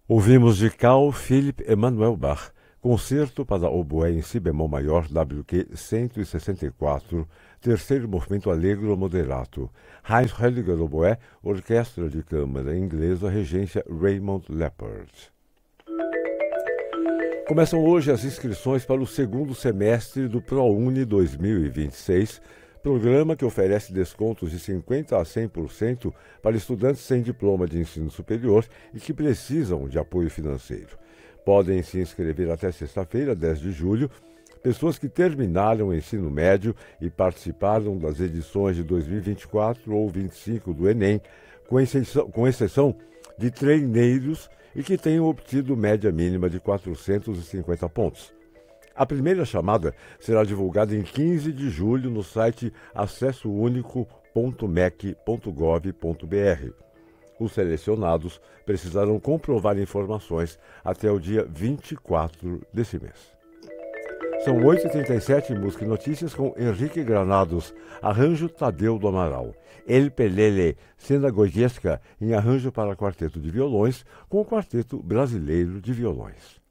Ouvimos de Carl Philipp Emanuel Bach, Concerto para oboé em si bemol maior WQ 164, terceiro movimento allegro moderato. Heinz Hölliger oboé, Orquestra de Câmara Inglesa, regência Raymond Leppard. Começam hoje as inscrições para o segundo semestre do ProUni 2026, programa que oferece descontos de 50% a 100% para estudantes sem diploma de ensino superior e que precisam de apoio financeiro. Podem se inscrever até sexta-feira, 10 de julho, pessoas que terminaram o ensino médio e participaram das edições de 2024 ou 2025 do Enem, com exceção de treineiros e que tenham obtido média mínima de 450 pontos. A primeira chamada será divulgada em 15 de julho no site acessounico.mec.gov.br. Os selecionados precisarão comprovar informações até o dia 24 desse mês. São 8h37, música e notícias com Henrique Granados, arranjo Tadeu do Amaral. El Pelele, cena goiesca em arranjo para quarteto de violões, com o Quarteto Brasileiro de Violões.